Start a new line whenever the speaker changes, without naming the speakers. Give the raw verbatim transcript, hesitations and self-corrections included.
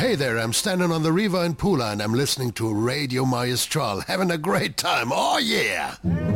Hey there, I'm standing on the river in Pula and I'm listening to Radio Maestral, having a great time. Oh yeah!